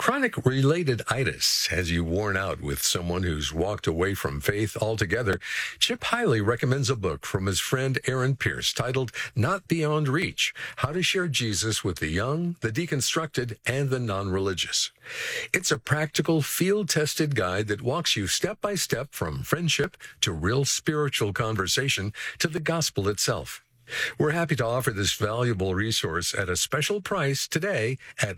chronic related itis has you worn out with someone who's walked away from faith altogether, Chip highly recommends a book from his friend Aaron Pierce titled Not Beyond Reach, How to Share Jesus with the Young, the Deconstructed, and the Non-Religious. It's a practical, field-tested guide that walks you step by step from friendship to real spiritual conversation to the gospel itself. We're happy to offer this valuable resource at a special price today at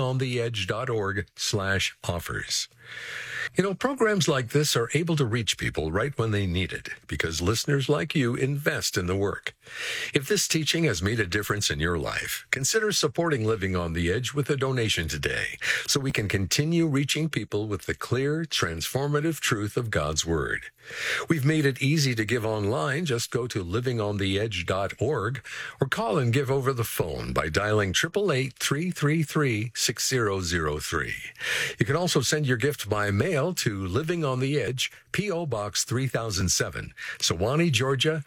livingontheedge.org/offers. You know, programs like this are able to reach people right when they need it because listeners like you invest in the work. If this teaching has made a difference in your life, consider supporting Living on the Edge with a donation today so we can continue reaching people with the clear, transformative truth of God's Word. We've made it easy to give online. Just go to livingontheedge.org or call and give over the phone by dialing 888-333-6003. You can also send your gift by mail to Living on the Edge, P.O. Box 3007, Sewanee, Georgia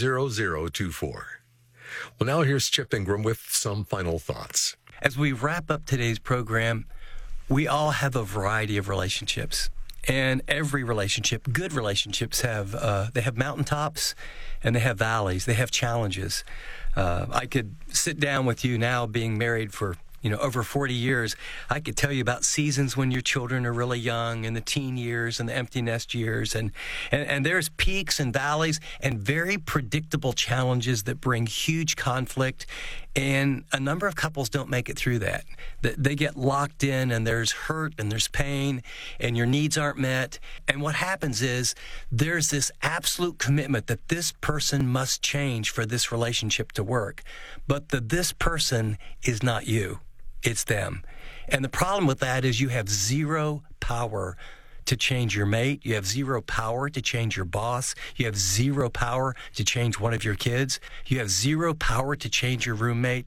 30024. Well, now here's Chip Ingram with some final thoughts. As we wrap up today's program, we all have a variety of relationships. And every relationship, good relationships, have mountaintops and they have valleys. They have challenges. I could sit down with you now, being married for over 40 years. I could tell you about seasons when your children are really young and the teen years and the empty nest years. And there's peaks and valleys and very predictable challenges that bring huge conflict. And a number of couples don't make it through that. They get locked in and there's hurt and there's pain and your needs aren't met. And what happens is there's this absolute commitment that this person must change for this relationship to work. But this person is not you. It's them. And the problem with that is you have zero power to change your mate. You have zero power to change your boss. You have zero power to change one of your kids. You have zero power to change your roommate.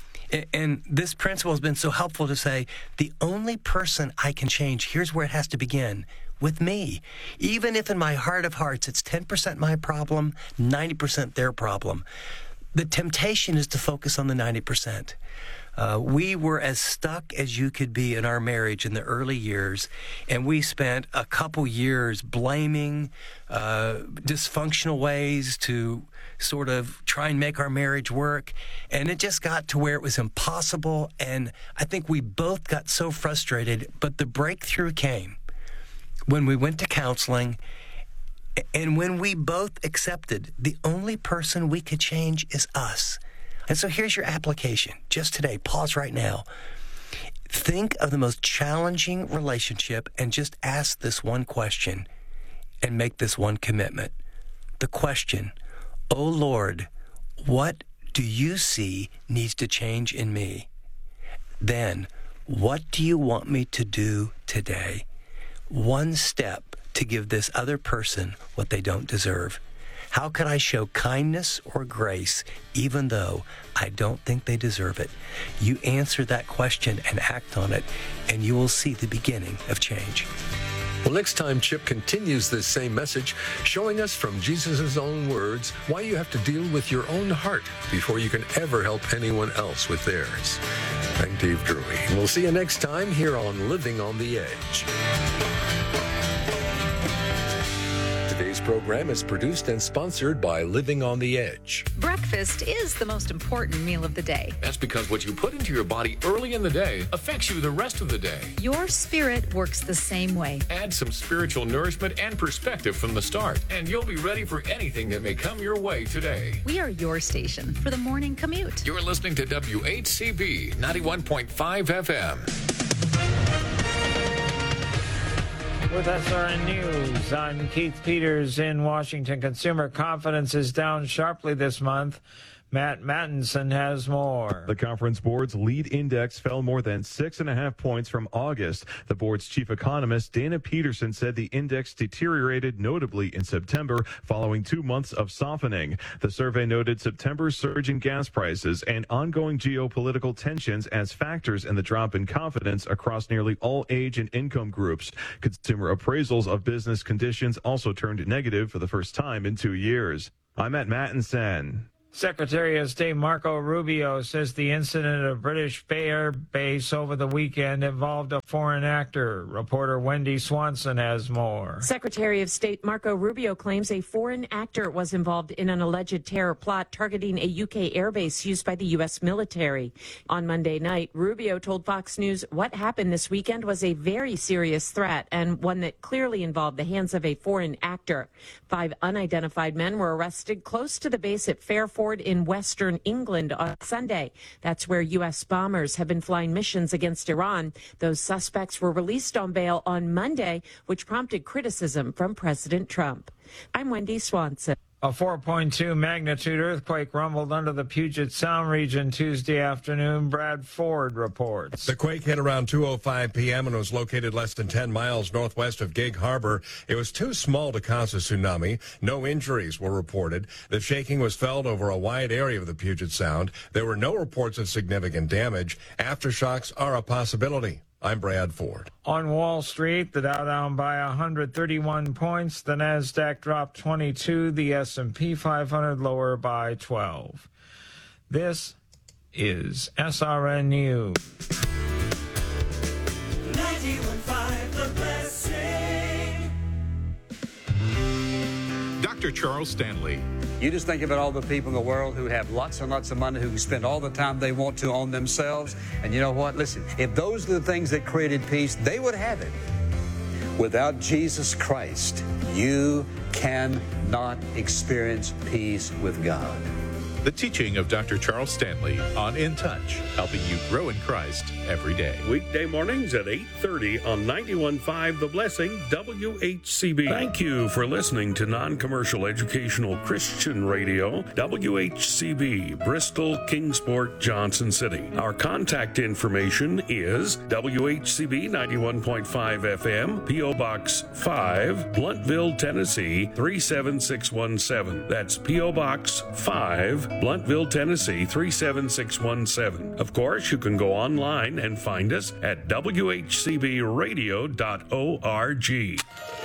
And this principle has been so helpful to say, the only person I can change, here's where it has to begin, with me. Even if in my heart of hearts it's 10% my problem, 90% their problem. The temptation is to focus on the 90%. We were as stuck as you could be in our marriage in the early years, and we spent a couple years blaming dysfunctional ways to sort of try and make our marriage work, and it just got to where it was impossible, and I think we both got so frustrated, but the breakthrough came when we went to counseling. And when we both accepted the only person we could change is us. And so here's your application. Just today, pause right now. Think of the most challenging relationship and just ask this one question and make this one commitment. The question, oh Lord, what do you see needs to change in me? Then, what do you want me to do today? One step to give this other person what they don't deserve. How can I show kindness or grace even though I don't think they deserve it? You answer that question and act on it, and you will see the beginning of change. Well, next time, Chip continues this same message, showing us from Jesus' own words why you have to deal with your own heart before you can ever help anyone else with theirs. I'm Dave Drury. We'll see you next time here on Living on the Edge. Today's program is produced and sponsored by Living on the Edge. Breakfast is the most important meal of the day. That's because what you put into your body early in the day affects you the rest of the day. Your spirit works the same way. Add some spiritual nourishment and perspective from the start, and you'll be ready for anything that may come your way today. We are your station for the morning commute. You're listening to WHCB 91.5 FM. With SRN News, I'm Keith Peters in Washington. Consumer confidence is down sharply this month. Matt Mattinson has more. The Conference Board's lead index fell more than 6.5 points from August. The board's chief economist, Dana Peterson, said the index deteriorated notably in September following 2 months of softening. The survey noted September's surge in gas prices and ongoing geopolitical tensions as factors in the drop in confidence across nearly all age and income groups. Consumer appraisals of business conditions also turned negative for the first time in 2 years. I'm Matt Mattinson. Secretary of State Marco Rubio says the incident at a British Air base over the weekend involved a foreign actor. Reporter Wendy Swanson has more. Secretary of State Marco Rubio claims a foreign actor was involved in an alleged terror plot targeting a UK airbase used by the U.S. military. On Monday night, Rubio told Fox News what happened this weekend was a very serious threat and one that clearly involved the hands of a foreign actor. 5 unidentified men were arrested close to the base at Fairford in western England on Sunday. That's where U.S. bombers have been flying missions against Iran. Those suspects were released on bail on Monday, which prompted criticism from President Trump. I'm Wendy Swanson. A 4.2 magnitude earthquake rumbled under the Puget Sound region Tuesday afternoon. Brad Ford reports. The quake hit around 2:05 p.m. and was located less than 10 miles northwest of Gig Harbor. It was too small to cause a tsunami. No injuries were reported. The shaking was felt over a wide area of the Puget Sound. There were no reports of significant damage. Aftershocks are a possibility. I'm Brad Ford. On Wall Street, the Dow down by 131 points. The Nasdaq dropped 22. The S&P 500 lower by 12. This is SRN News. 91.5 The Blessing. Dr. Charles Stanley. You just think about all the people in the world who have lots and lots of money, who can spend all the time they want to on themselves. And you know what? Listen, if those are the things that created peace, they would have it. Without Jesus Christ, you cannot experience peace with God. The teaching of Dr. Charles Stanley on In Touch, helping you grow in Christ every day. Weekday mornings at 8:30 on 91.5 The Blessing, WHCB. Thank you for listening to non-commercial educational Christian radio, WHCB, Bristol, Kingsport, Johnson City. Our contact information is WHCB 91.5 FM, P.O. Box 5, Blunteville, Tennessee 37617. That's P.O. Box 5, Blunteville, Tennessee 37617. Of course, you can go online and find us at WHCBradio.org.